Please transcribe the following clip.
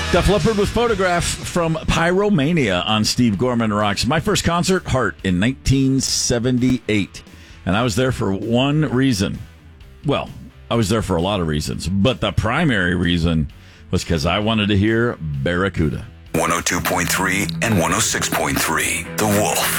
Def Leppard with Photograph from Pyromania on Steve Gorman Rocks. My first concert, Heart, in 1978. And I was there for one reason. Well, I was there for a lot of reasons, but the primary reason was because I wanted to hear Barracuda. 102.3 and 106.3, The Wolf.